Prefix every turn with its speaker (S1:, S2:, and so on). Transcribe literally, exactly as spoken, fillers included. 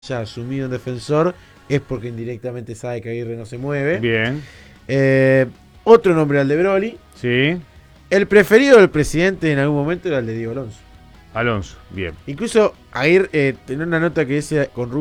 S1: haya asumido un defensor es porque indirectamente sabe que Aguirre no se mueve.
S2: Bien.
S1: Eh, otro nombre era el de Broly.
S2: Sí.
S1: El preferido del presidente en algún momento era el de Diego Alonso.
S2: Alonso. Bien.
S1: Incluso Aguirre eh, tenía una nota que decía con Rubio